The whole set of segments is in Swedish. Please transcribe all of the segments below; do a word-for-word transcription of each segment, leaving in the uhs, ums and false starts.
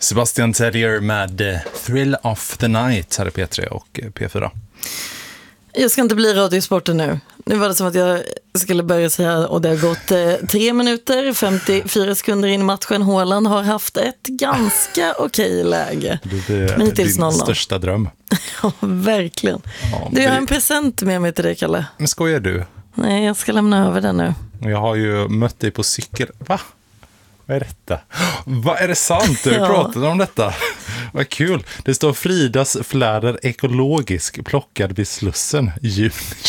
Sebastian Tellier med Thrill of the Night här i P tre och P fyra. Jag ska inte bli radiosporten nu. Nu var det som att jag skulle börja säga, och det har gått eh, tre minuter, femtiofyra sekunder in i matchen. Haaland har haft ett ganska okej läge. Det är Men din största dröm. Ja, verkligen. Ja, du, jag har det... en present med mig till dig, Kalle. Men skojar du? Nej, jag ska lämna över den nu. Jag har ju mött dig på cykel. Va? Vad är detta? Vad är det sant? Du Ja. pratade om detta. Vad kul. Det står Fridas fläder ekologisk plockad vid Slussen juni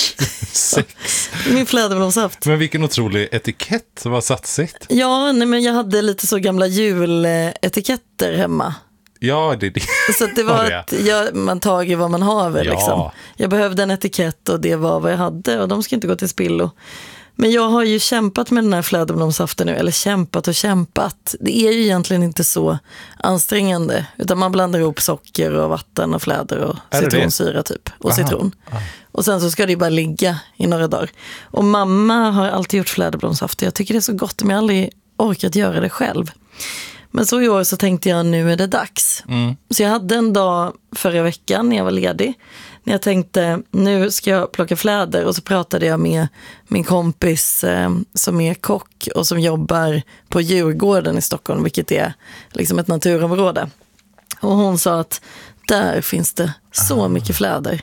tjugosex. Min fläderblomsaft. Men vilken otrolig etikett. Vad satsigt. Ja, nej, men jag hade lite så gamla juletiketter hemma. Ja, det är det. Så att det var att jag, man tager vad man har. Ja. Liksom. Jag behövde en etikett och det var vad jag hade. Och de ska inte gå till spillo. Men jag har ju kämpat med den här fläderblomsaften nu. Eller kämpat och kämpat. Det är ju egentligen inte så ansträngande. Utan man blandar ihop socker och vatten och fläder och Är det citronsyra typ. Och Aha. citron. Aha. Och sen så ska det ju bara ligga i några dagar. Och mamma har alltid gjort fläderblomsaft. Jag tycker det är så gott, men jag har aldrig orkat göra det själv. Men så i år så tänkte jag, nu är det dags. Mm. Så jag hade en dag förra veckan när jag var ledig. När jag tänkte, nu ska jag plocka fläder. Och så pratade jag med min kompis eh, som är kock och som jobbar på Djurgården i Stockholm. Vilket är liksom ett naturområde. Och hon sa att där finns det så ah. mycket fläder.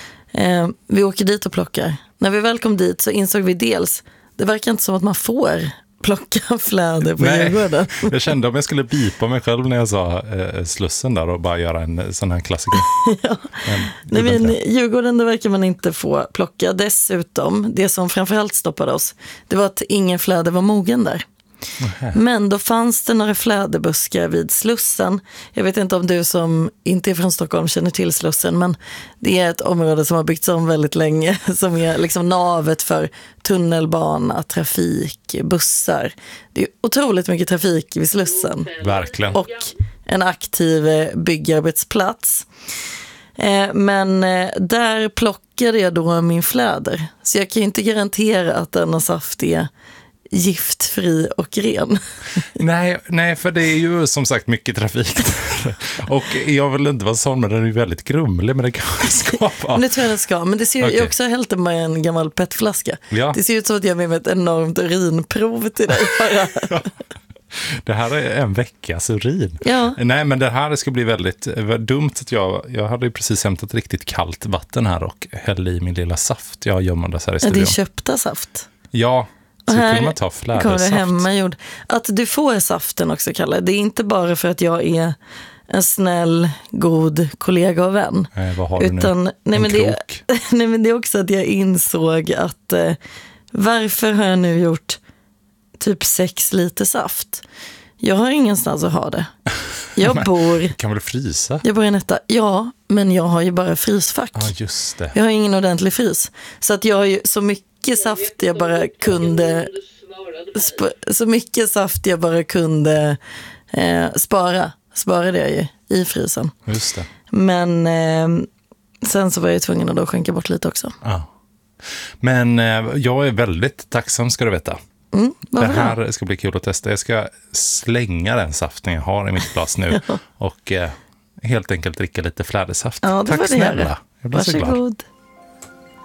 Eh, vi åker dit och plockar. När vi väl kom dit så insåg vi dels, det verkar inte som att man får plocka fläder på Nej, Djurgården. Jag kände om jag skulle bipa mig själv när jag sa eh, Slussen där och bara göra en sån här klassiker. Ja. Men, Nej, men Djurgården, där verkar man inte få plocka. Dessutom, det som framförallt stoppade oss, det var att ingen fläder var mogen där. Okay. Men då fanns det några fläderbuskar vid Slussen. Jag vet inte om du som inte är från Stockholm känner till Slussen, men det är ett område som har byggts om väldigt länge, som är liksom navet för tunnelbana, trafik, bussar. Det är otroligt mycket trafik vid Slussen. Verkligen. Och en aktiv byggarbetsplats. Men där plockade jag då min fläder. Så jag kan ju inte garantera att denna saft är giftfri och ren. Nej, nej, för det är ju som sagt mycket trafik. Och jag vill inte vara sån, men den är ju väldigt grumlig, men det kan skapa. Men det tror jag den ska. Men det ser ju, okay. Jag också hällt med en gammal petflaska. Ja. Det ser ut som att jag har med ett enormt urinprov till dig. Ja. Det här är en veckas urin. Ja. Nej, men det här ska bli väldigt dumt. Att jag, jag hade ju precis hämtat riktigt kallt vatten här och hällde i min lilla saft. Jag gömmer det här i studion. Ja, det är köpta saft. Ja. Så här kunde man ta flädersaft. Hemmagjord. Att du får saften också, Kalle. Det är inte bara för att jag är en snäll, god kollega och vän. Nej, vad har du utan, nu? Nej, en men det, nej, men det är också att jag insåg att eh, varför har jag nu gjort typ sex liter saft? Jag har ingenstans att ha det. Jag men, bor... Kan väl frysa? Jag bor i en etta. Ja, men jag har ju bara frysfack. Ja, just det. Jag har ingen ordentlig frys. Så att jag har ju så mycket saft jag bara kunde... Sp- så mycket saft jag bara kunde eh, spara. Sparade jag ju i frysen. Just det. Men eh, sen så var jag tvungen att då skänka bort lite också. Ja. Men eh, jag är väldigt tacksam, ska du veta. Mm, det här bra. Ska bli kul att testa. Jag ska slänga den saften jag har i mitt glas nu. ja. Och eh, helt enkelt dricka lite flädersaft. Ja, tack snälla. Jag blir så glad. Varsågod.